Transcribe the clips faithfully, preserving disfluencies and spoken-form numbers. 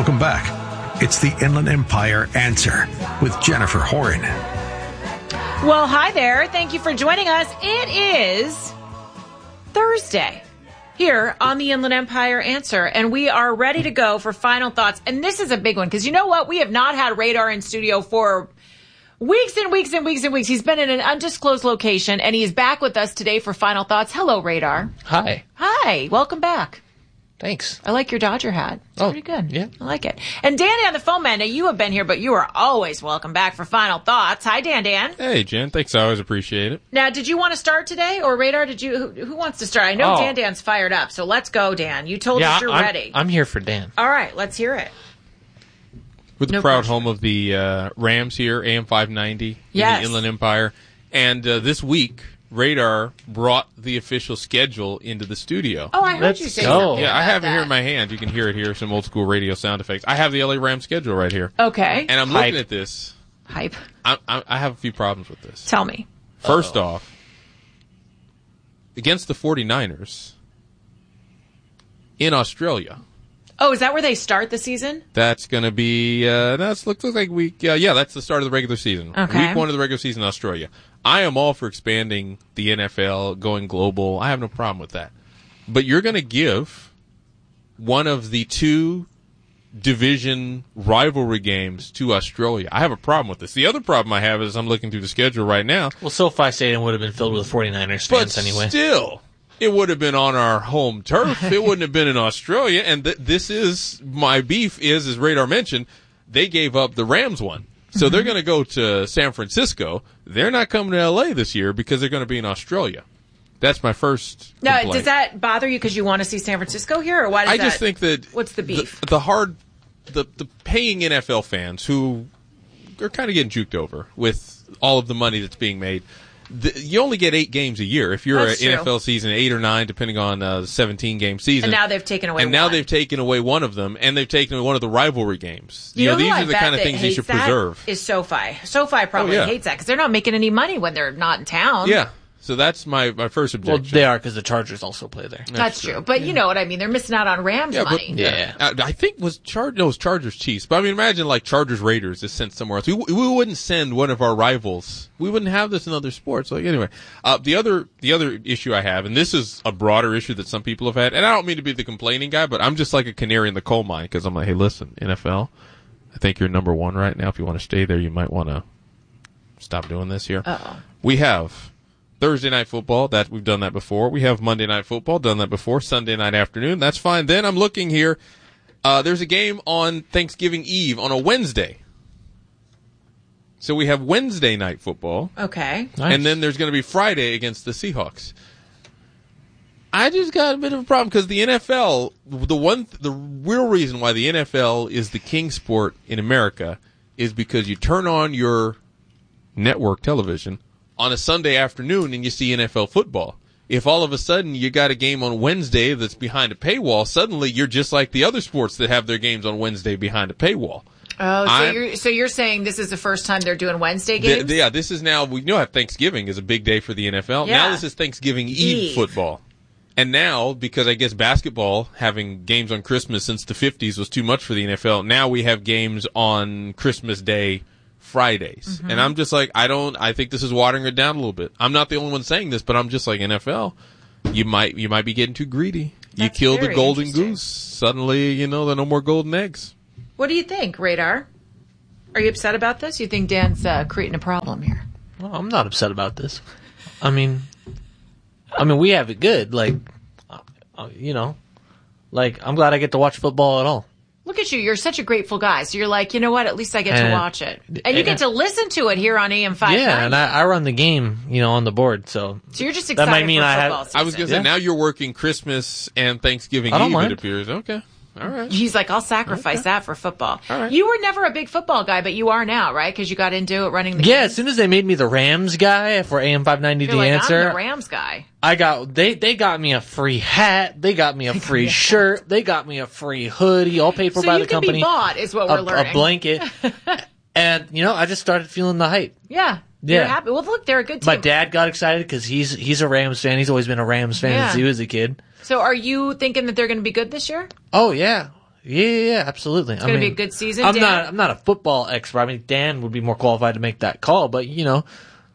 Welcome back. It's the Inland Empire Answer with Jennifer Horn. Well, hi there. Thank you for joining us. It is Thursday here on the Inland Empire Answer, and we are ready to go for final thoughts. And this is a big one because you know what? We have not had Radar in studio for weeks and weeks and weeks and weeks. He's been in an undisclosed location, and he is back with us today for final thoughts. Hello, Radar. Hi. Hi. Welcome back. Thanks. I like your Dodger hat. It's oh, pretty good. Yeah. I like it. And Danny on the phone, man. Now, you have been here, but you are always welcome back for final thoughts. Hi, Dan Dan. Hey, Jen. Thanks. I always appreciate it. Now, did you want to start today? Or Radar, did you? Who, who wants to start? I know oh. Dan Dan's fired up, so let's go, Dan. You told yeah, us you're I'm, ready. I'm here for Dan. All right, let's hear it. We're the No proud pressure. home of the uh, Rams here, A M five ninety Yes. in the Inland Empire. And uh, this week, Radar brought the official schedule into the studio. Oh, I heard Let's you say go. something Yeah, I about have it here that. in my hand. You can hear it here, some old school radio sound effects. I have the L A Rams schedule right here. Okay. And I'm Hype. looking at this. Hype. I, I, I have a few problems with this. Tell me. First off, against the 49ers in Australia. Oh, is that where they start the season? That's going to be, uh, that's looks looks like week, uh, yeah, that's the start of the regular season. Okay. Week one of the regular season in Australia. I am all for expanding the N F L, going global. I have no problem with that. But you're going to give one of the two division rivalry games to Australia. I have a problem with this. The other problem I have is I'm looking through the schedule right now. Well, SoFi Stadium would have been filled with 49ers But fans anyway. still, it would have been on our home turf. It wouldn't have been in Australia. And th- this is my beef is, as Radar mentioned, they gave up the Rams one. So Mm-hmm. they're going to go to San Francisco. They're not coming to L A this year because they're going to be in Australia. That's my first Now, complaint. does that bother you because you want to see San Francisco here, or why does I that? just think that What's the beef? The, the hard, the the paying N F L fans who are kind of getting juked over with all of the money that's being made. The, you only get eight games a year if you're That's an true. N F L season, eight or nine, depending on uh, the seventeen game season. And now they've taken away. And now one. they've taken away one of them, and they've taken away one of the rivalry games. You know, these who I are the bet kind of that things you hates should that preserve. Is SoFi. SoFi probably Oh, yeah. hates that because they're not making any money when they're not in town. Yeah, so that's my, my first Well, objection. they are because the Chargers also play there. That's true. But you know what I mean. They're missing out on Rams Yeah, but, money. Yeah. Uh, I think was Char- no, it was Chargers Chiefs. But I mean, imagine like Chargers Raiders is sent somewhere else. We we wouldn't send one of our rivals. We wouldn't have this in other sports. Like anyway, uh, the other the other issue I have, and this is a broader issue that some people have had, and I don't mean to be the complaining guy, but I'm just like a canary in the coal mine because I'm like, hey, listen, N F L, I think you're number one right now. If you want to stay there, you might want to stop doing this here. Uh-oh. We have Thursday night football, that we've done that before. We have Monday night football, done that before. Sunday night afternoon, that's fine. Then I'm looking here. Uh, there's a game on Thanksgiving Eve on a Wednesday. So we have Wednesday night football. Okay. Nice. And then there's going to be Friday against the Seahawks. I just got a bit of a problem because the N F L, the one, the real reason why the N F L is the king sport in America is because you turn on your network television on a Sunday afternoon and you see N F L football. If all of a sudden you got a game on Wednesday that's behind a paywall, suddenly you're just like the other sports that have their games on Wednesday behind a paywall. Oh, so I'm- you're so you're saying this is the first time they're doing Wednesday Th- games? yeah, this is now, we know how Thanksgiving is a big day for the N F L. Yeah. Now this is Thanksgiving Eve, Eve. football. And now, because I guess basketball, having games on Christmas since the fifties was too much for the N F L, now we have games on Christmas Day Fridays. Mm-hmm. And I'm just like, I don't, I think this is watering it down a little bit. I'm not the only one saying this, but I'm just like, N F L, you might, you might be getting too greedy. You That's kill the very golden interesting. goose. Suddenly, you know, there are no more golden eggs. What do you think, Radar? Are you upset about this? You think Dan's uh, creating a problem here? Well, I'm not upset about this. I mean, I mean, we have it good. Like, uh, you know, like I'm glad I get to watch football at all. Look at you. You're such a grateful guy. So you're like, you know what? At least I get to And- watch it. And you get to listen to it here on A M five ninety. Yeah, and I, I run the game, you know, on the board. So So you're just That excited might mean for I have- football season. I was going to Yeah. say, now you're working Christmas and Thanksgiving I don't Eve, mind. it appears. Okay. All right. He's like, I'll sacrifice that for football. All right. You were never a big football guy, but you are now, right? Because you got into it running the yeah, game. as soon as they made me the Rams guy for A M five ninety, You're the like, answer, I'm the Rams guy. I got they they got me a free hat, they got me a free shirt, they got me a free hoodie, all paid for So by you the can company. be bought, is what we're a, learning. a blanket, and you know, I just started feeling the hype. Yeah. You're Yeah. happy. Well, look, they're a good team. My dad got excited because he's he's a Rams fan. He's always been a Rams fan Yeah. since he was a kid. So are you thinking that they're going to be good this year? Oh yeah, Yeah, yeah, yeah, absolutely. It's going to be a good season, I'm Dan? not I'm not a football expert. I mean, Dan would be more qualified to make that call, but, you know.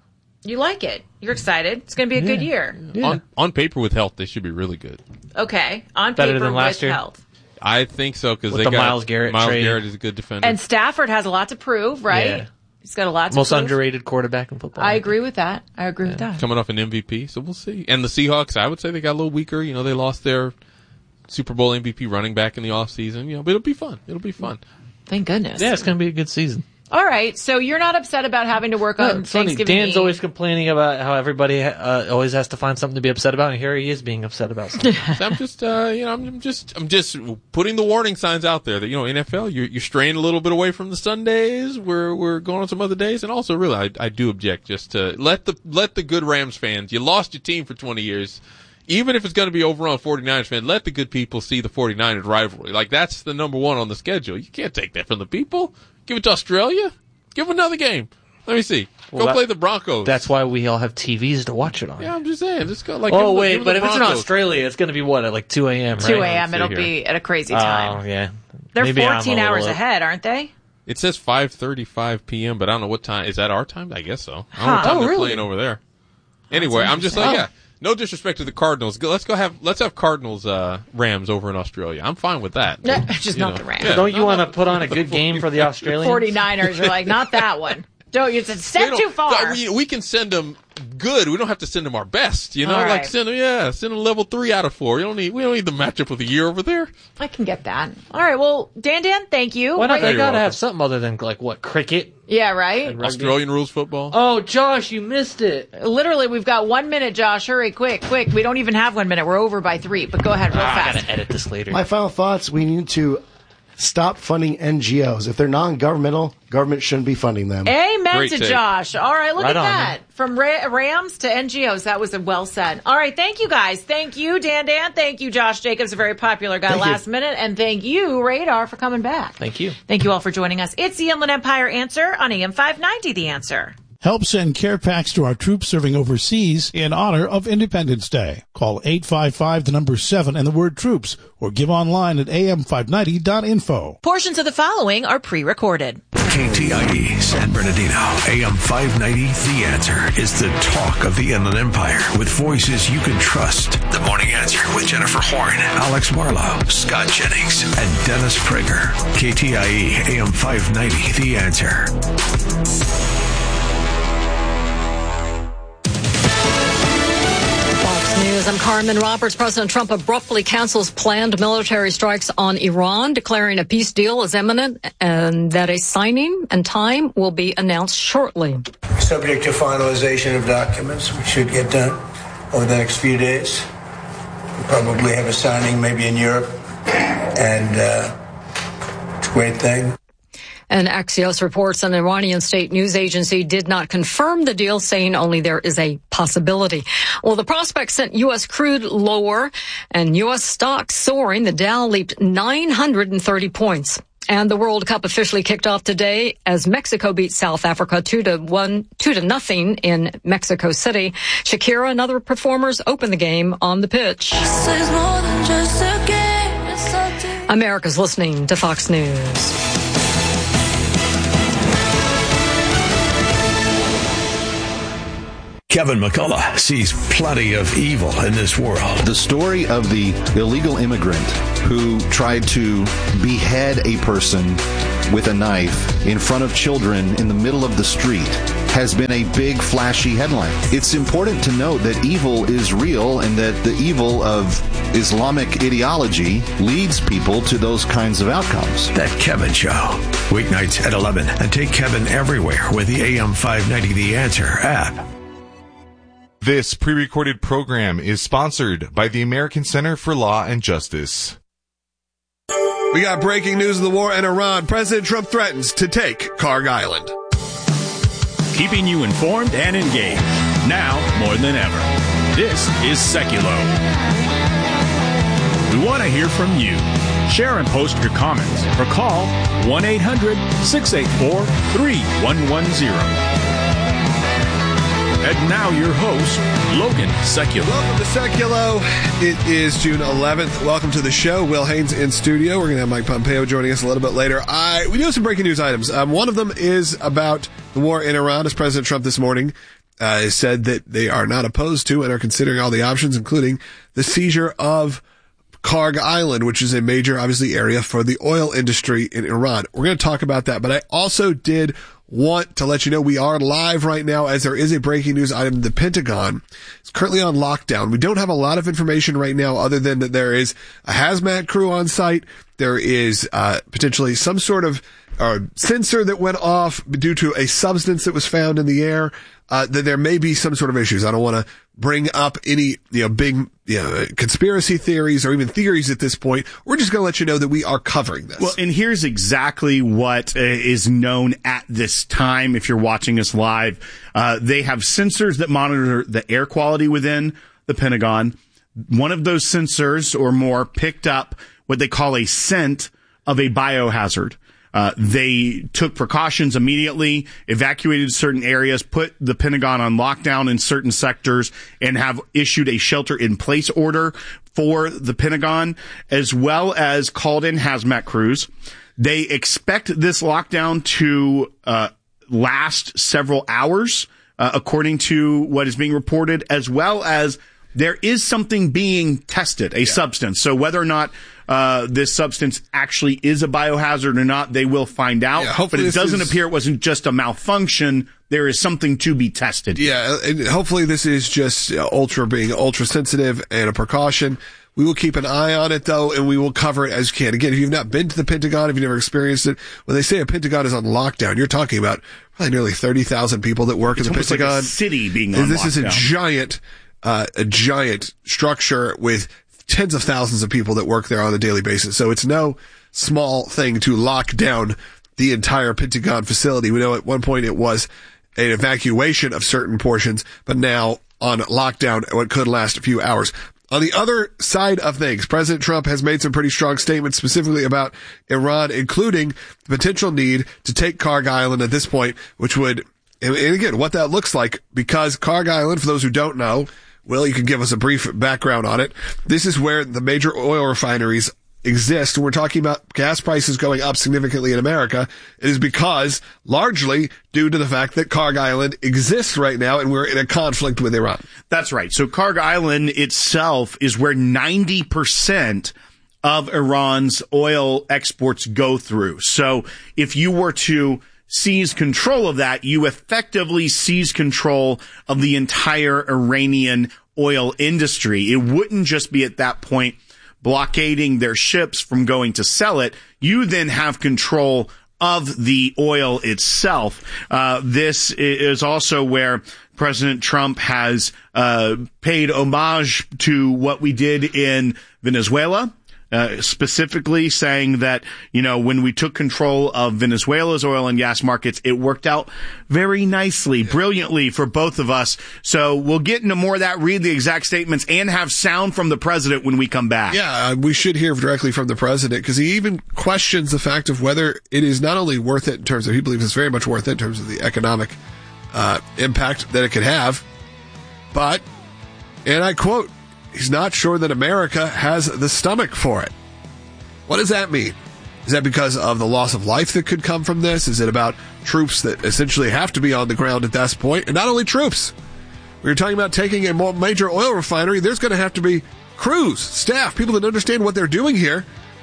You like it. You're excited. It's going to be a Yeah. good year. Yeah. On on paper with health, they should be really good. Okay. On Better paper than last with year? health. I think so because With they the got Myles Garrett Myles trade. Garrett is a good defender. And Stafford has a lot to prove, right? Yeah. He's got a lot to Most prove. underrated quarterback in football. I agree with that. I agree with that. Coming off an M V P, so we'll see. And the Seahawks, I would say they got a little weaker. You know, they lost their Super Bowl M V P running back in the offseason. You know, but it'll be fun. It'll be fun. Thank goodness. Yeah, it's going to be a good season. All right. So you're not upset about having to work on It's funny. Thanksgiving Dan's Eve. always complaining about how everybody uh, always has to find something to be upset about, and here he is being upset about something. So I'm just, uh, you know, I'm just, I'm just putting the warning signs out there that, you know, N F L, you're, you're straying a little bit away from the Sundays. We're, we're going on some other days. And also, really, I, I do object just to let the, let the good Rams fans, you lost your team for twenty years. Even if it's going to be over on forty-niners fan, let the good people see the forty-niners rivalry. Like, that's the number one on the schedule. You can't take that from the people. Give it to Australia. Give them another game. Let me see. Go Well, that- play the Broncos. That's why we all have T Vs to watch it on. Yeah, I'm just saying. Just go, like, Oh, give them- wait, give them but the if it's in Broncos. Australia, it's going to be what, at like two a.m., right? two a.m. see It'll here. be at a crazy Oh, time. yeah. They're Maybe I'm fourteen a little hours up. ahead, aren't they? It says five thirty-five p.m., but I don't know what time. Is that our time? I guess so. I don't know Huh. what time Oh, they're really? playing over there. Anyway, I'm just like, Oh. yeah. No disrespect to the Cardinals. Go, let's go have let's have Cardinals uh, Rams over in Australia. I'm fine with that. No, just You not know. the Rams. Yeah. Don't you want to put on a good game for the Australians? forty-niners are like, not that one. Don't you? It's They set don't- too far. We, we can send them good. We don't have to send them our best. You know, All like right. send them yeah, send them level three out of four. You don't need we don't need the matchup of the year over there. I can get that. All right. Well, Dan, Dan, thank you. Why not? Right- They You're got to welcome. have something other than, like, what, cricket? Yeah, right. Rugby? Australian rules football. Oh, Josh, you missed it. Literally, we've got one minute, Josh. Hurry, quick, quick. We don't even have one minute. We're over by three. But go ahead, real Ah, I fast. got to edit this later. My final thoughts, we need to stop funding N G Os. If they're non-governmental, government shouldn't be funding them. Amen Great to take. Josh. All right, look Right at on, that. From Ra- Rams to N G Os. That was a well said. All right, thank you guys. Thank you, Dan Dan. Thank you, Josh Jacobs, a very popular guy Thank you. last minute. And thank you, Radar, for coming back. Thank you. Thank you all for joining us. It's the Inland Empire Answer on A M five ninety, The Answer. Help send care packs to our troops serving overseas in honor of Independence Day. Call eight five five, the number seven, and the word troops, or give online at a m five ninety dot info. Portions of the following are pre-recorded. K T I E San Bernardino, A M five ninety, The Answer is the talk of the Inland Empire with voices you can trust. The Morning Answer with Jennifer Horn, Alex Marlowe, Scott Jennings, and Dennis Prager. K T I E A M five ninety, The Answer. Fox News, I'm Carmen Roberts. President Trump abruptly cancels planned military strikes on Iran, declaring a peace deal is imminent and that a signing and time will be announced shortly. Subject to finalization of documents, which should get done over the next few days. We'll probably have a signing maybe in Europe, and uh, it's a great thing. And Axios reports an Iranian state news agency did not confirm the deal, saying only there is a possibility. Well, the prospect sent U S crude lower and U S stocks soaring. The Dow leaped nine hundred thirty points. And the World Cup officially kicked off today as Mexico beat South Africa two to one, two to nothing in Mexico City. Shakira and other performers opened the game on the pitch. America's listening to Fox News. Kevin McCullough sees plenty of evil in this world. The story of the illegal immigrant who tried to behead a person with a knife in front of children in the middle of the street has been a big, flashy headline. It's important to note that evil is real and that the evil of Islamic ideology leads people to those kinds of outcomes. That Kevin Show. Weeknights at eleven. And take Kevin everywhere with the A M five ninety The Answer app. This pre-recorded program is sponsored by the American Center for Law and Justice. We got breaking news of the war in Iran. President Trump threatens to take Karg Island. Keeping you informed and engaged, now more than ever. This is Seculo. We want to hear from you. Share and post your comments or call one eight hundred six eight four three one one zero. And now your host, Logan Sekulow. Welcome to Sekulow. It is June eleventh. Welcome to the show. Will Haynes in studio. We're going to have Mike Pompeo joining us a little bit later. I, we do have some breaking news items. Um, one of them is about the war in Iran, as President Trump this morning uh, said that they are not opposed to and are considering all the options, including the seizure of Karg Island, which is a major, obviously, area for the oil industry in Iran. We're going to talk about that, but I also did want to let you know we are live right now as there is a breaking news item. The Pentagon is currently on lockdown. We don't have a lot of information right now other than that there is a hazmat crew on site. There is uh, potentially some sort of uh, sensor that went off due to a substance that was found in the air. Uh, that there may be some sort of issues. I don't want to bring up any, you know, big, you know, conspiracy theories or even theories at this point. We're just going to let you know that we are covering this. Well, and here's exactly what uh, is known at this time. If you're watching us live, uh, they have sensors that monitor the air quality within the Pentagon. One of those sensors or more picked up what they call a scent of a biohazard. Uh, they took precautions immediately, evacuated certain areas, put the Pentagon on lockdown in certain sectors, and have issued a shelter-in-place order for the Pentagon, as well as called in hazmat crews. They expect this lockdown to uh, last several hours, uh, according to what is being reported, as well as there is something being tested, a yeah. substance. So whether or not uh, this substance actually is a biohazard or not, they will find out. Yeah, but it doesn't is... appear it wasn't just a malfunction. There is something to be tested. Yeah, and hopefully this is just uh, ultra being ultra sensitive and a precaution. We will keep an eye on it, though, and we will cover it as you can. Again, if you've not been to the Pentagon, if you've never experienced it, when they say a Pentagon is on lockdown, you're talking about probably nearly thirty thousand people that work it's in the Pentagon. Like a city being on this lockdown. This is a giant... Uh, a giant structure with tens of thousands of people that work there on a daily basis. So it's no small thing to lock down the entire Pentagon facility. We know at one point it was an evacuation of certain portions, but now on lockdown, what could last a few hours. On the other side of things, President Trump has made some pretty strong statements specifically about Iran, including the potential need to take Karg Island at this point, which would, and again, what that looks like, because Karg Island, for those who don't know, Will, you can give us a brief background on it. This is where the major oil refineries exist. We're talking about gas prices going up significantly in America. It is because, largely, due to the fact that Karg Island exists right now and we're in a conflict with Iran. That's right. So Karg Island itself is where ninety percent of Iran's oil exports go through. So if you were to seize control of that, you effectively seize control of the entire Iranian oil industry. It wouldn't just be at that point blockading their ships from going to sell it. You then have control of the oil itself. Uh, this is also where President Trump has uh, paid homage to what we did in Venezuela. Uh, specifically saying that, you know, when we took control of Venezuela's oil and gas markets, it worked out very nicely, brilliantly for both of us. So we'll get into more of that, read the exact statements, and have sound from the president when we come back. Yeah, we should hear directly from the president, because he even questions the fact of whether it is not only worth it in terms of, he believes it's very much worth it in terms of the economic uh, impact that it could have, but, and I quote, he's not sure that America has the stomach for it. What does that mean? Is that because of the loss of life that could come from this? Is it about troops that essentially have to be on the ground at that point? And not only troops. We were talking about taking a major oil refinery. There's going to have to be crews, staff, people that understand what they're doing here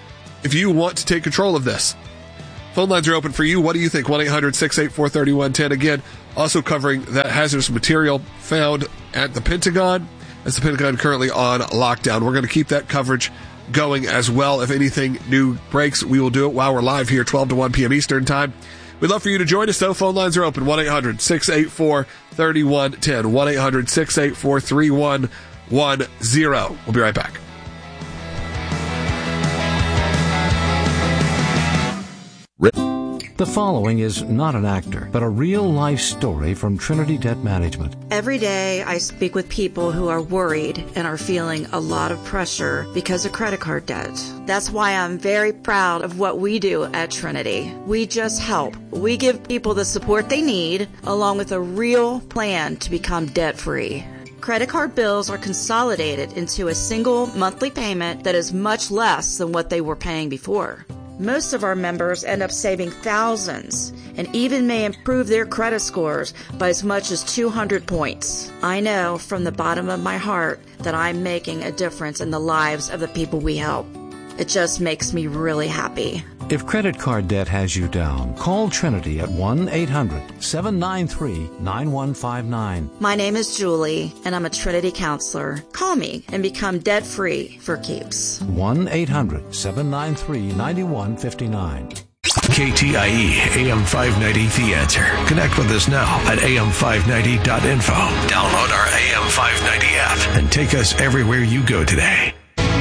if you want to take control of this. Phone lines are open for you. What do you think? one eight hundred six eight four three one one zero. Again, also covering that hazardous material found at the Pentagon. As the Pentagon currently on lockdown. We're going to keep that coverage going as well. If anything new breaks, we will do it while we're live here, twelve to one p.m. Eastern Time. We'd love for you to join us, though. Phone lines are open, one eight hundred six eight four three one one zero, one eight hundred six eight four three one one zero. We'll be right back. The following is not an actor, but a real-life story from Trinity Debt Management. Every day I speak with people who are worried and are feeling a lot of pressure because of credit card debt. That's why I'm very proud of what we do at Trinity. We just help. We give people the support they need, along with a real plan to become debt-free. Credit card bills are consolidated into a single monthly payment that is much less than what they were paying before. Most of our members end up saving thousands and even may improve their credit scores by as much as two hundred points. I know from the bottom of my heart that I'm making a difference in the lives of the people we help. It just makes me really happy. If credit card debt has you down, call Trinity at one eight hundred seven nine three nine one five nine. My name is Julie, and I'm a Trinity counselor. Call me and become debt-free for keeps. one eight hundred seven nine three nine one five nine. K T I E A M five ninety The Answer. Connect with us now at A M five ninety dot info. Download our A M five ninety app and take us everywhere you go today.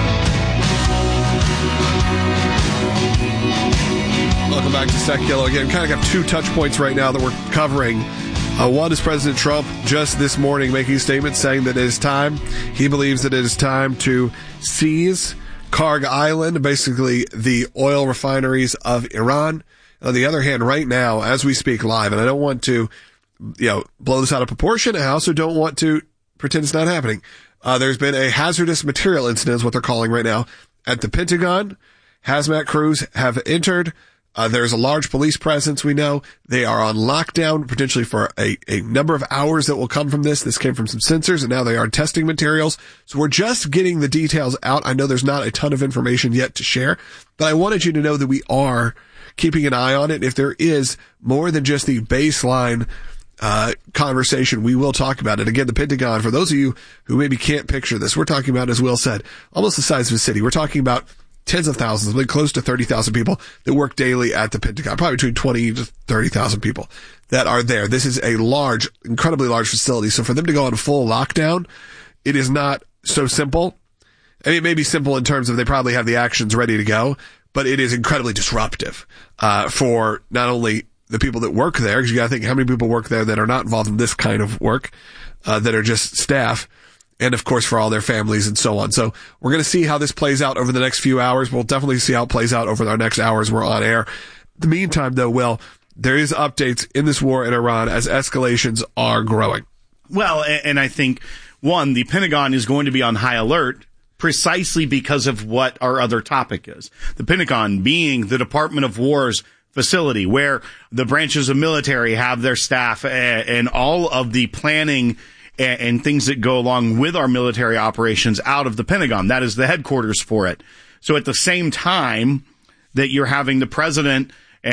Welcome back to Sec Yellow. Again, kind of got two touch points right now that we're covering. Uh, one is President Trump just this morning making a statement saying that it is time. He believes that it is time to seize Karg Island, basically the oil refineries of Iran. On the other hand, right now, as we speak live, and I don't want to, you know, blow this out of proportion. I also don't want to pretend it's not happening. Uh, there's been a hazardous material incident, is what they're calling right now, at the Pentagon. Hazmat crews have entered. Uh, there's a large police presence, we know. They are on lockdown, potentially for a, a number of hours that will come from this. This came from some sensors, and now they are testing materials. So we're just getting the details out. I know there's not a ton of information yet to share, but I wanted you to know that we are keeping an eye on it. If there is more than just the baseline uh conversation, we will talk about it. Again, the Pentagon, for those of you who maybe can't picture this, we're talking about, as Will said, almost the size of a city. We're talking about tens of thousands, like close to thirty thousand people that work daily at the Pentagon, probably between twenty to thirty thousand people that are there. This is a large, incredibly large facility. So for them to go on full lockdown, it is not so simple. I mean, it may be simple in terms of they probably have the actions ready to go, but it is incredibly disruptive, uh, for not only the people that work there, because you gotta think how many people work there that are not involved in this kind of work, uh, that are just staff, and of course for all their families and so on. So we're going to see how this plays out over the next few hours. We'll definitely see how it plays out over our next hours we're on air. In the meantime, though, Will, there is updates in this war in Iran as escalations are growing. Well, and I think, one, the Pentagon is going to be on high alert precisely because of what our other topic is. The Pentagon being the Department of War's facility where the branches of military have their staff and all of the planning and things that go along with our military operations out of the Pentagon. That is the headquarters for it. So at the same time that you're having the president uh,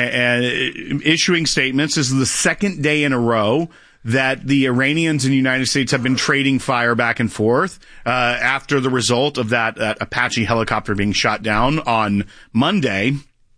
issuing statements, this is the second day in a row that the Iranians and the United States have been trading fire back and forth uh, after the result of that, that Apache helicopter being shot down on Monday.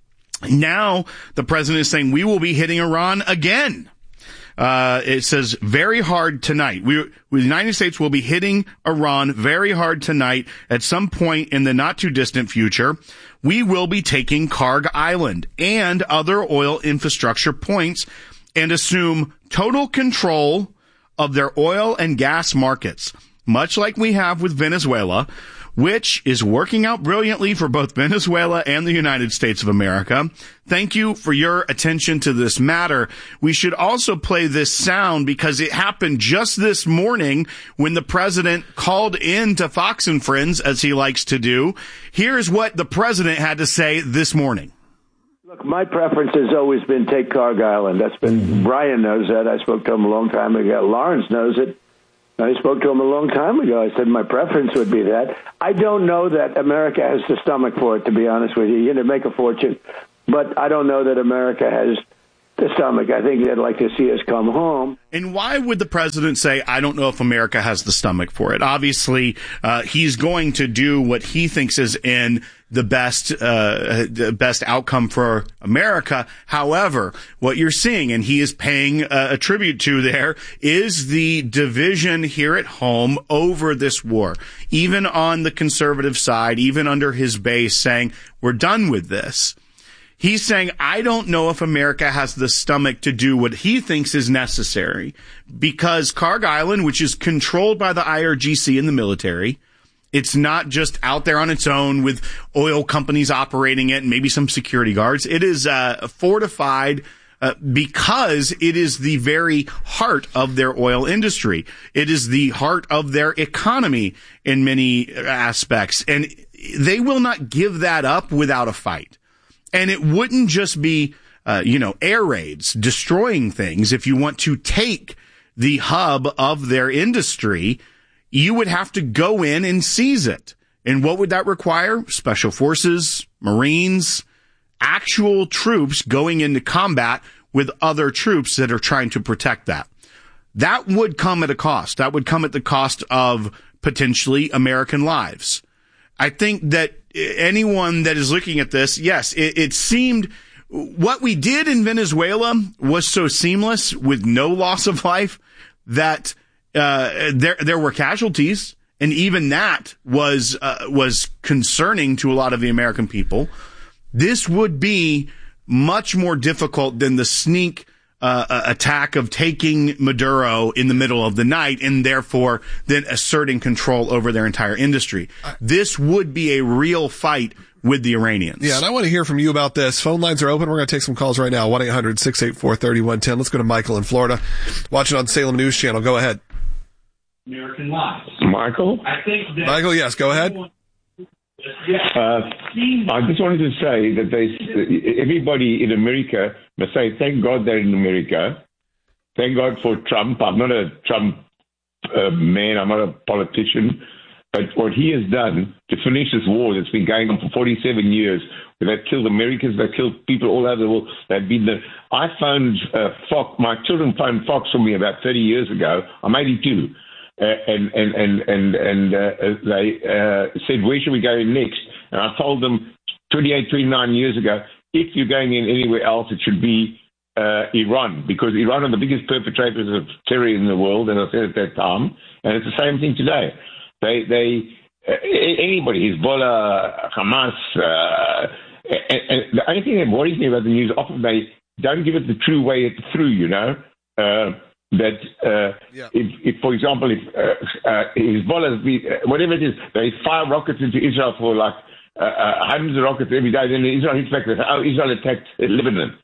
Now the president is saying we will be hitting Iran again. Uh, it says very hard tonight. We, the United States will be hitting Iran very hard tonight at some point in the not too distant future. We will be taking Karg Island and other oil infrastructure points and assume total control of their oil and gas markets, much like we have with Venezuela, which is working out brilliantly for both Venezuela and the United States of America. Thank you for your attention to this matter. We should also play this sound because it happened just this morning when the president called in to Fox and Friends, as he likes to do. Here's what the president had to say this morning. Look, my preference has always been take Karg Island. That's been, mm-hmm. Brian knows that. I spoke to him a long time ago. Lawrence knows it. I spoke to him a long time ago. I said my preference would be that. I don't know that America has the stomach for it, to be honest with you. You're going to make a fortune, but I don't know that America has the stomach. I think they'd like to see us come home. And why would the president say, I don't know if America has the stomach for it? Obviously, uh, he's going to do what he thinks is in the best, uh, the best outcome for America. However, what you're seeing, and he is paying uh, a tribute to there, is the division here at home over this war. Even on the conservative side, even under his base saying, we're done with this. He's saying, I don't know if America has the stomach to do what he thinks is necessary because Carg Island, which is controlled by the I R G C and the military, it's not just out there on its own with oil companies operating it and maybe some security guards. It is uh, fortified uh, because it is the very heart of their oil industry. It is the heart of their economy in many aspects. And they will not give that up without a fight. And it wouldn't just be, uh, you know, air raids, destroying things. If you want to take the hub of their industry, you would have to go in and seize it. And what would that require? Special forces, Marines, actual troops going into combat with other troops that are trying to protect that. That would come at a cost. That would come at the cost of potentially American lives. I think that anyone that is looking at this, yes, it, it seemed what we did in Venezuela was so seamless with no loss of life that uh, there there were casualties, and even that was uh, was concerning to a lot of the American people. This would be much more difficult than the sneak Uh, attack of taking Maduro in the middle of the night and therefore then asserting control over their entire industry. This would be a real fight with the Iranians. Yeah, and I want to hear from you about this. Phone lines are open. We're going to take some calls right now. one eight hundred six eight four three one one zero. Let's go to Michael in Florida. Watching on Salem News Channel. Go ahead. American lives. Michael? I think that Michael, yes, go ahead. Uh, I just wanted to say that they, everybody in America must say, thank God they're in America. Thank God for Trump. I'm not a Trump uh, man. I'm not a politician. But what he has done to finish this war that's been going on for forty-seven years, where they've killed Americans, they've killed people all over the world. They've been the, I phoned uh, Fox, my children phoned Fox for me about thirty years ago. I'm eighty-two. Uh, and and and and and uh, they uh, said, where should we go next? And I told them twenty-eight, twenty-nine years ago, if you're going in anywhere else, it should be uh, Iran, because Iran are the biggest perpetrators of terror in the world, and I said at that time, and it's the same thing today. They they uh, anybody, Hezbollah, Hamas, uh, and, and the only thing that worries me about the news, often they don't give it the true way through, you know. Uh, That uh, yeah. if, if, for example, if uh, uh, Hezbollah, whatever it is, they fire rockets into Israel for like uh, uh, hundreds of rockets every day, then Israel hits back. They say, oh, Israel attacked Lebanon.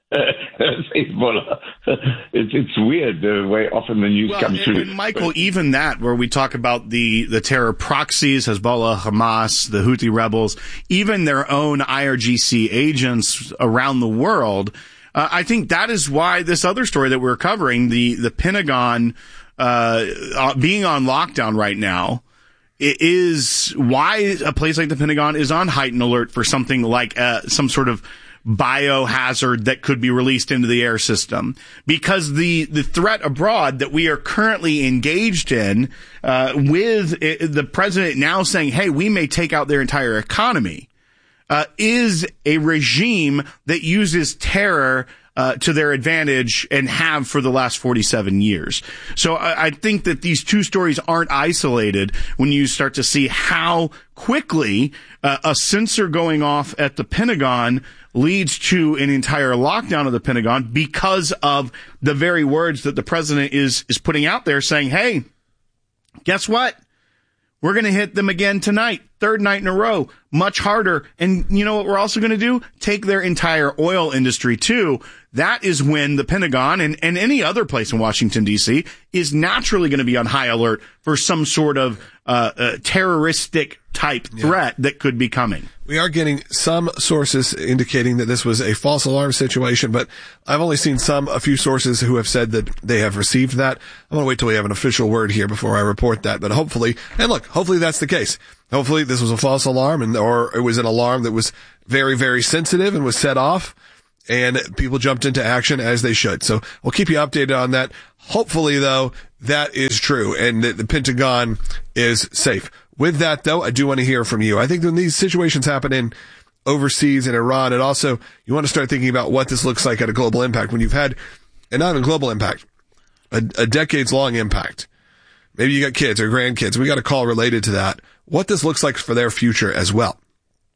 Hezbollah. It's, it's weird the way often the news well, comes and, through. And Michael, but, even that, where we talk about the, the terror proxies, Hezbollah, Hamas, the Houthi rebels, even their own I R G C agents around the world. Uh, I think that is why this other story that we're covering, the, the Pentagon uh, uh, being on lockdown right now, it is why a place like the Pentagon is on heightened alert for something like uh, some sort of biohazard that could be released into the air system. Because the, the threat abroad that we are currently engaged in uh, with uh, the president now saying, hey, we may take out their entire economy. Uh, is a regime that uses terror uh, to their advantage and have for the last forty-seven years. So I, I think that these two stories aren't isolated when you start to see how quickly uh, a sensor going off at the Pentagon leads to an entire lockdown of the Pentagon because of the very words that the president is is putting out there saying, hey, guess what? We're going to hit them again tonight, third night in a row, much harder. And you know what we're also going to do? Take their entire oil industry too. That is when the Pentagon and, and any other place in Washington, D C is naturally going to be on high alert for some sort of uh, uh terroristic type threat yeah. that could be coming. We are getting some sources indicating that this was a false alarm situation, but I've only seen some, a few sources who have said that they have received that. I'm going to wait till we have an official word here before I report that, but hopefully, and look, hopefully that's the case. Hopefully this was a false alarm and, or it was an alarm that was very, very sensitive and was set off and people jumped into action as they should. So we'll keep you updated on that. Hopefully though, that is true and that the Pentagon is safe. With that, though, I do want to hear from you. I think when these situations happen in overseas in Iran, and also you want to start thinking about what this looks like at a global impact. When you've had, and not a global impact, a, a decades-long impact. Maybe you got kids or grandkids. We got a call related to that. What this looks like for their future as well.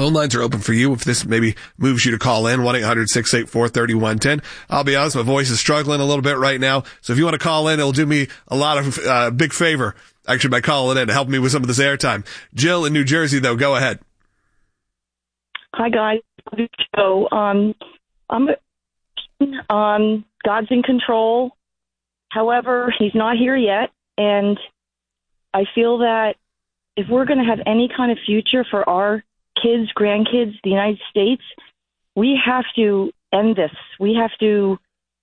Phone lines are open for you if this maybe moves you to call in, one eight hundred six eight four three one one zero. I'll be honest, my voice is struggling a little bit right now. So if you want to call in, it'll do me a lot of uh, big favor, actually, by calling in to help me with some of this airtime. Jill in New Jersey, though, go ahead. Hi, guys. So, um, I'm, um, God's in control. However, he's not here yet. And I feel that if we're going to have any kind of future for our kids, grandkids, the United States, we have to end this. We have to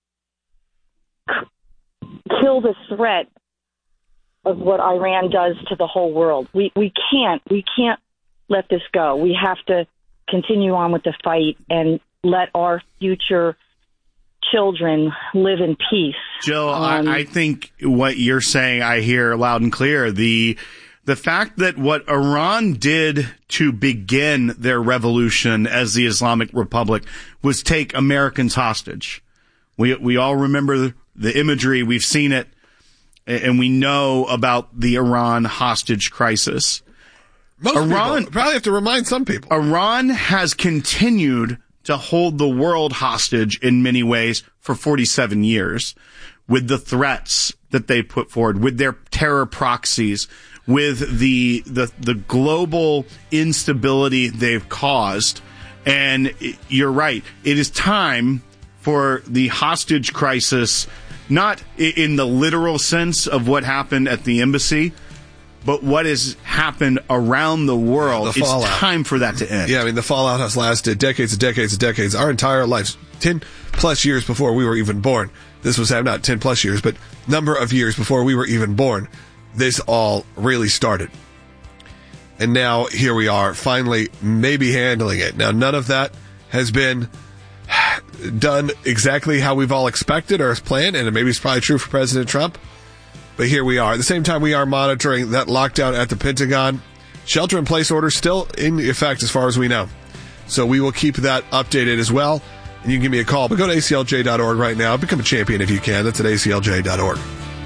c- kill the threat of what Iran does to the whole world. We we can't we can't let this go. We have to continue on with the fight and let our future children live in peace. Jill, Um, I, I think what you're saying, I hear loud and clear. The the fact that what Iran did to begin their revolution as the Islamic Republic was take Americans hostage. We we all remember the imagery. We've seen it, and we know about the Iran hostage crisis. Most Iran people probably have to remind some people. Iran has continued to hold the world hostage in many ways for forty-seven years with the threats that they put forward, with their terror proxies, with the the the global instability they've caused. And you're right. It is time for the hostage crisis, not in the literal sense of what happened at the embassy, but what has happened around the world. The it's fallout. time for that to end. Yeah, I mean, the fallout has lasted decades and decades and decades. Our entire lives, ten plus years before we were even born. This was not ten plus years, but number of years before we were even born. This all really started. And now here we are, finally maybe handling it. Now, none of that has been done exactly how we've all expected or as planned, and maybe it's probably true for President Trump. But here we are. At the same time, we are monitoring that lockdown at the Pentagon. Shelter-in-place order still in effect as far as we know. So we will keep that updated as well. And you can give me a call. But go to A C L J dot org right now. Become a champion if you can. That's at A C L J dot org.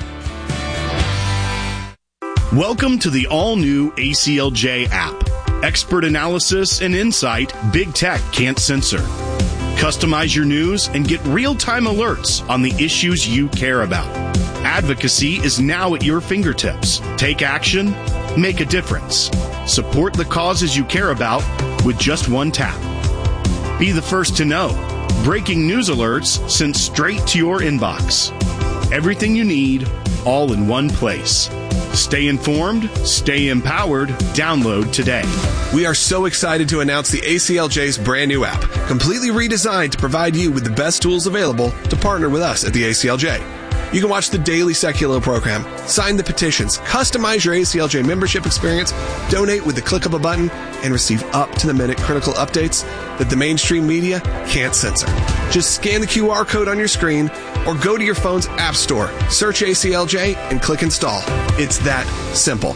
Welcome to the all-new A C L J app. Expert analysis and insight big tech can't censor. Customize your news and get real-time alerts on the issues you care about. Advocacy is now at your fingertips. Take action, make a difference. Support the causes you care about with just one tap. Be the first to know. Breaking news alerts sent straight to your inbox. Everything you need, all in one place. Stay informed, stay empowered, download today. We are so excited to announce the A C L J's brand new app, completely redesigned to provide you with the best tools available to partner with us at the A C L J. You can watch the daily Seculo program, sign the petitions, customize your A C L J membership experience, donate with the click of a button, and receive up-to-the-minute critical updates that the mainstream media can't censor. Just scan the Q R code on your screen or go to your phone's app store, search A C L J, and click install. It's that simple.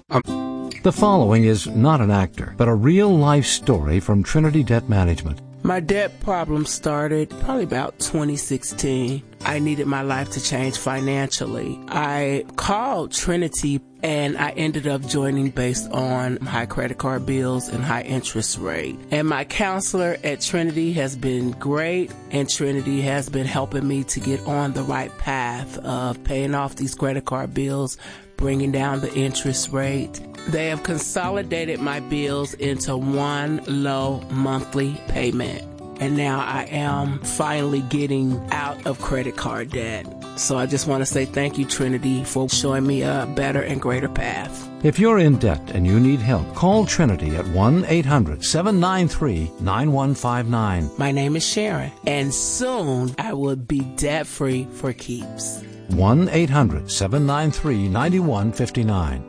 The following is not an actor, but a real-life story from Trinity Debt Management. My debt problem started probably about twenty sixteen. I needed my life to change financially. I called Trinity and I ended up joining based on high credit card bills and high interest rate. And my counselor at Trinity has been great, and Trinity has been helping me to get on the right path of paying off these credit card bills, bringing down the interest rate. They have consolidated my bills into one low monthly payment. And now I am finally getting out of credit card debt. So I just want to say thank you, Trinity, for showing me a better and greater path. If you're in debt and you need help, call Trinity at one eight hundred seven nine three nine one five nine. My name is Sharon, and soon I will be debt-free for keeps. one eight hundred seven nine three nine one five nine.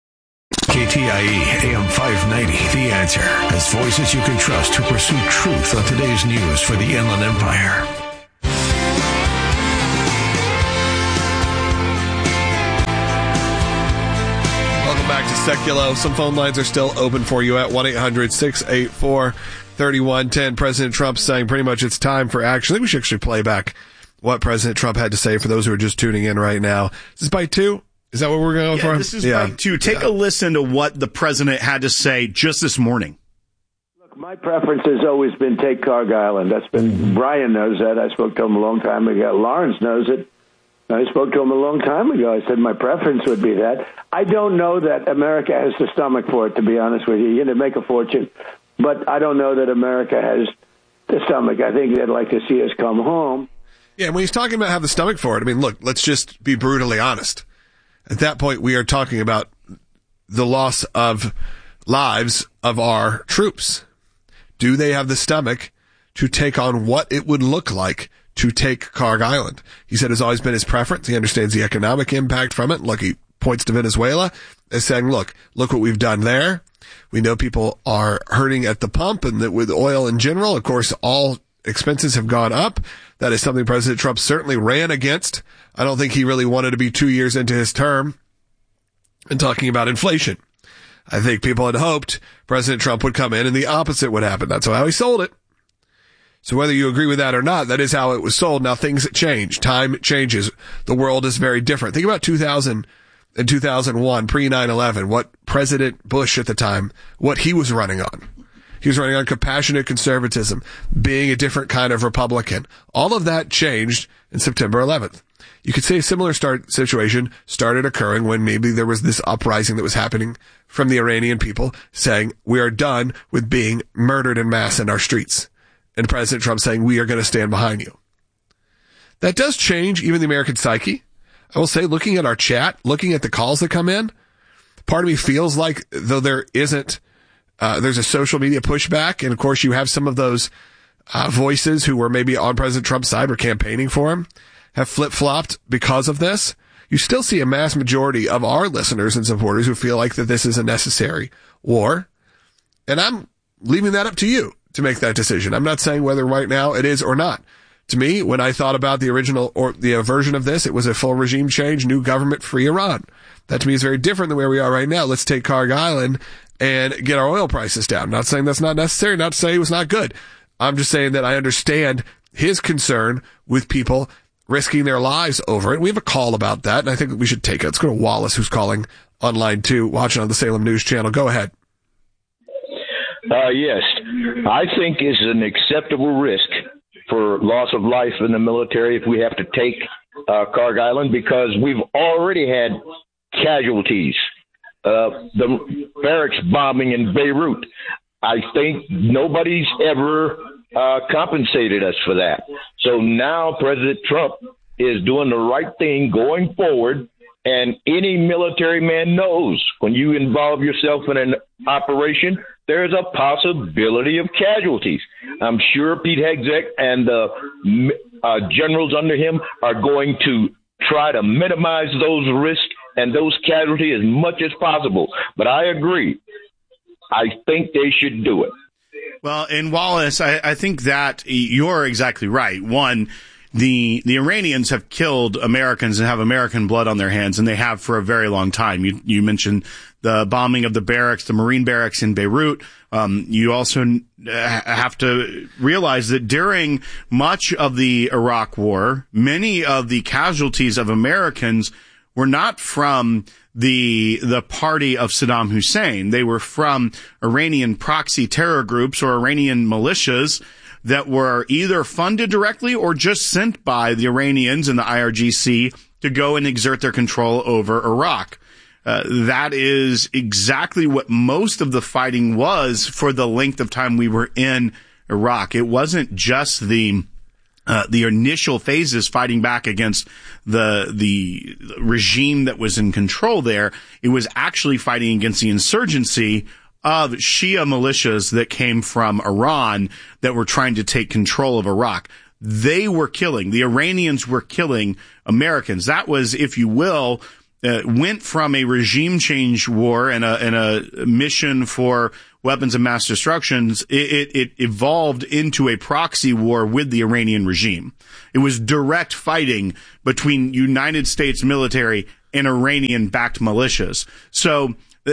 K T I E A M five ninety, The Answer, as voices you can trust to pursue truth on today's news for the Inland Empire. Welcome back to Seculo. Some phone lines are still open for you at one eight hundred six eight four three one one zero. President Trump saying pretty much it's time for action. I think we should actually play back what President Trump had to say for those who are just tuning in right now. Is this bite two? Is that what we're going yeah, for? This is yeah. bite two. Take yeah. a listen to what the president had to say just this morning. Look, My preference has always been take Cargill, and that's been, mm-hmm. Brian knows that. I spoke to him a long time ago. Lawrence knows it. I spoke to him a long time ago. I said my preference would be that. I don't know that America has the stomach for it, to be honest with you. You're going to make a fortune, but I don't know that America has the stomach. I think they'd like to see us come home. Yeah, when he's talking about have the stomach for it, I mean, look, let's just be brutally honest. At that point, we are talking about the loss of lives of our troops. Do they have the stomach to take on what it would look like to take Carg Island? He said it's always been his preference. He understands the economic impact from it. Look, he points to Venezuela as saying, look, look what we've done there. We know people are hurting at the pump, and that with oil in general, of course, all expenses have gone up. That is something President Trump certainly ran against. I don't think he really wanted to be two years into his term and talking about inflation. I think people had hoped President Trump would come in and the opposite would happen. That's how he sold it. So whether you agree with that or not, that is how it was sold. Now things change. Time changes. The world is very different. Think about two thousand and two thousand one, pre nine eleven, what President Bush at the time, what he was running on. He was running on compassionate conservatism, being a different kind of Republican. All of that changed in September eleventh. You could say a similar start situation started occurring when maybe there was this uprising that was happening from the Iranian people saying, we are done with being murdered en masse in our streets. And President Trump saying, we are going to stand behind you. That does change even the American psyche. I will say, looking at our chat, looking at the calls that come in, part of me feels like, though there isn't, uh, there's a social media pushback. And of course, you have some of those uh, voices who were maybe on President Trump's side, were campaigning for him, have flip-flopped because of this. You still see a mass majority of our listeners and supporters who feel like that this is a necessary war. And I'm leaving that up to you to make that decision. I'm not saying whether right now it is or not. To me, when I thought about the original or the version of this, it was a full regime change, new government, free Iran. That to me is very different than where we are right now. Let's take Carg Island and get our oil prices down. Not saying that's not necessary, not saying it was not good. I'm just saying that I understand his concern with people risking their lives over it. We have a call about that, and I think we should take it. Let's go to Wallace, who's calling on line two, watching on the Salem News Channel. Go ahead. Uh, yes, I think it's an acceptable risk for loss of life in the military if we have to take uh, Carg Island, because we've already had casualties. Uh, the barracks bombing in Beirut, I think nobody's ever uh, compensated us for that. So now President Trump is doing the right thing going forward. And any military man knows when you involve yourself in an operation, there's a possibility of casualties. I'm sure Pete Hegseth and the uh, generals under him are going to try to minimize those risks and those casualties as much as possible. But I agree. I think they should do it. Well, in Wallace, I, I think that you're exactly right. One, The the Iranians have killed Americans and have American blood on their hands, and they have for a very long time. You you mentioned the bombing of the barracks, the Marine barracks in Beirut. Um, you also have to realize that during much of the Iraq War, many of the casualties of Americans were not from the the party of Saddam Hussein. They were from Iranian proxy terror groups or Iranian militias that were either funded directly or just sent by the Iranians and the I R G C to go and exert their control over Iraq. Uh, that is exactly what most of the fighting was for the length of time we were in Iraq. It wasn't just the uh, the initial phases fighting back against the the regime that was in control there. It was actually fighting against the insurgency of Shia militias that came from Iran that were trying to take control of Iraq. They were killing, the Iranians were killing Americans. That was, if you will, uh, went from a regime change war and a, and a mission for weapons of mass destruction. It, it, it evolved into a proxy war with the Iranian regime. It was direct fighting between United States military and Iranian-backed militias. So,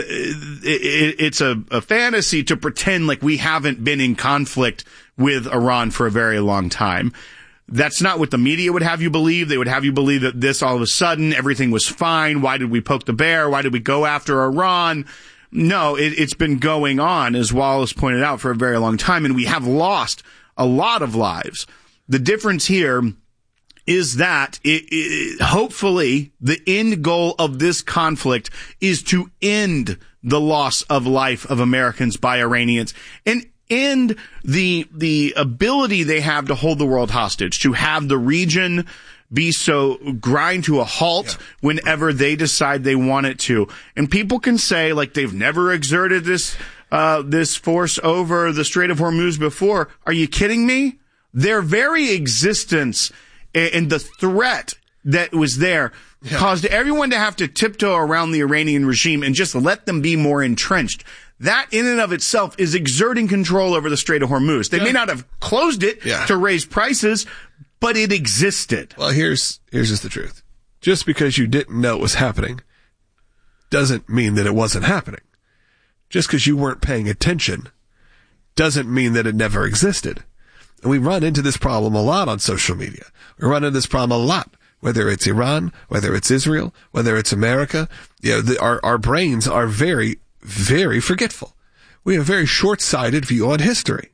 it's a, a fantasy to pretend like we haven't been in conflict with Iran for a very long time. That's not what the media would have you believe. They would have you believe that this all of a sudden everything was fine. Why did we poke the bear? Why did we go after Iran? No, it, it's been going on, as Wallace pointed out, for a very long time, and we have lost a lot of lives. The difference here is that it, it, hopefully the end goal of this conflict is to end the loss of life of Americans by Iranians and end the the ability they have to hold the world hostage, to have the region be so grind to a halt yeah. whenever they decide they want it to. And people can say, like, they've never exerted this uh this force over the Strait of Hormuz before. Are you kidding me? Their very existence and the threat that was there yeah. caused everyone to have to tiptoe around the Iranian regime and just let them be more entrenched. That in and of itself is exerting control over the Strait of Hormuz. They yeah. may not have closed it yeah. to raise prices, but it existed. Well, here's here's just the truth. Just because you didn't know it was happening doesn't mean that it wasn't happening. Just because you weren't paying attention doesn't mean that it never existed. And we run into this problem a lot on social media. We run into this problem a lot, whether it's Iran, whether it's Israel, whether it's America. You know, the, our, our brains are very, very forgetful. We have a very short-sighted view on history.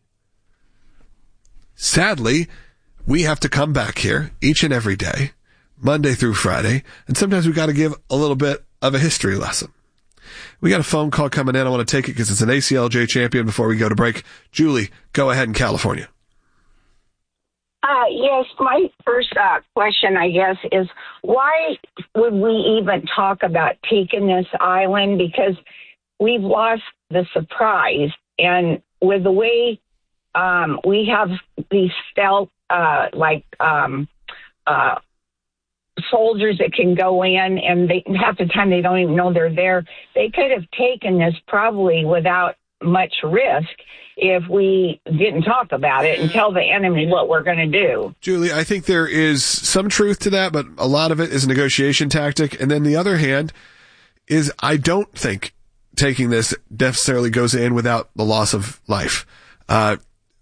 Sadly, we have to come back here each and every day, Monday through Friday, and sometimes we got to give a little bit of a history lesson. We got a phone call coming in. I want to take it because it's an A C L J champion before we go to break. Julie, go ahead in California. Uh, yes, my first uh, question, I guess, is why would we even talk about taking this island? Because we've lost the surprise. And with the way um, we have these stealth, uh, like um, uh, soldiers that can go in, and they half the time they don't even know they're there, they could have taken this probably without much risk if we didn't talk about it and tell the enemy what we're going to do. Julie, I think there is some truth to that, but a lot of it is a negotiation tactic. And then the other hand is I don't think taking this necessarily goes in without the loss of life. Uh,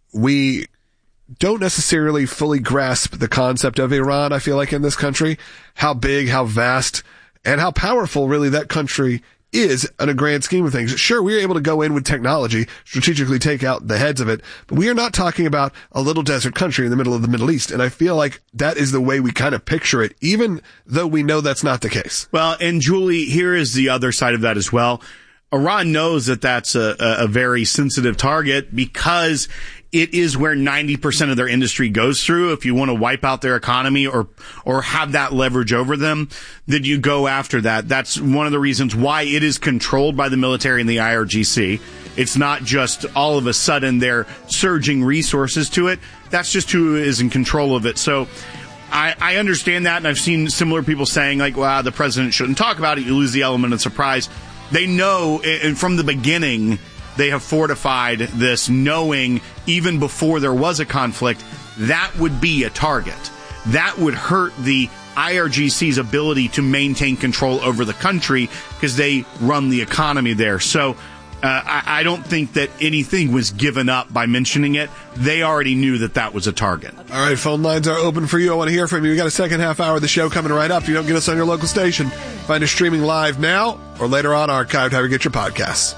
we don't necessarily fully grasp the concept of Iran, I feel like, in this country, how big, how vast, and how powerful really that country is in a grand scheme of things. Sure, we are able to go in with technology, strategically take out the heads of it, but we are not talking about a little desert country in the middle of the Middle East. And I feel like that is the way we kind of picture it, even though we know that's not the case. Well, and Julie, here is the other side of that as well. Iran knows that that's a, a very sensitive target because it is where ninety percent of their industry goes through. If you want to wipe out their economy or or have that leverage over them, then you go after that. That's one of the reasons why it is controlled by the military and the I R G C. It's not just all of a sudden they're surging resources to it. That's just who is in control of it. So I, I understand that, and I've seen similar people saying, like, well, the president shouldn't talk about it. You lose the element of surprise. They know, and from the beginning, they have fortified this, knowing even before there was a conflict, that would be a target. That would hurt the I R G C's ability to maintain control over the country because they run the economy there. So uh, I, I don't think that anything was given up by mentioning it. They already knew that that was a target. All right, phone lines are open for you. I want to hear from you. We got a second half hour of the show coming right up. If you don't get us on your local station, find us streaming live now or later on archived, however you get your podcasts.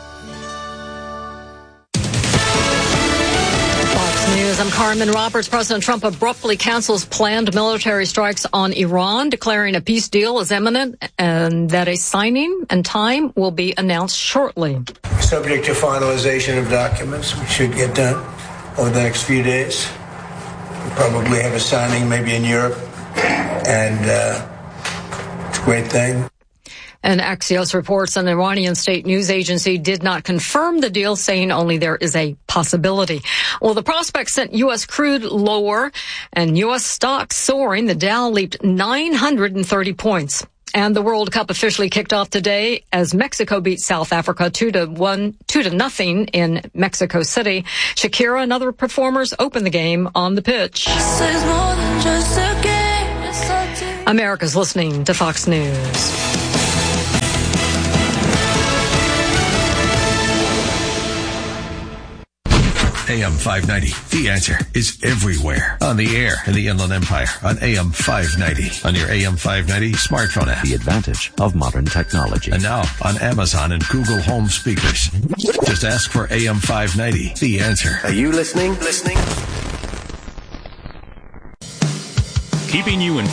News. I'm Carmen Roberts. President Trump abruptly cancels planned military strikes on Iran, declaring a peace deal is imminent and that a signing and time will be announced shortly. Subject to finalization of documents, which should get done over the next few days. We'll probably have a signing maybe in Europe, and uh, it's a great thing. And Axios reports an Iranian state news agency did not confirm the deal, saying only there is a possibility. Well, the prospects sent U S crude lower and U S stocks soaring. The Dow leaped nine hundred thirty points. And the World Cup officially kicked off today as Mexico beat South Africa two to one, two to nothing in Mexico City. Shakira and other performers opened the game on the pitch. America's listening to Fox News. A M five ninety. The Answer is everywhere. On the air in the Inland Empire on A M five ninety. On your A M five ninety smartphone app. The advantage of modern technology. And now on Amazon and Google Home speakers. Just ask for A M five ninety. The Answer. Are you listening? Listening? Keeping you informed.